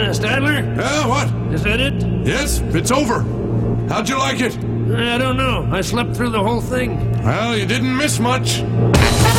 Stadler? Yeah, what? Is that it? Yes, it's over. How'd you like it? I don't know. I slept through the whole thing. Well, you didn't miss much.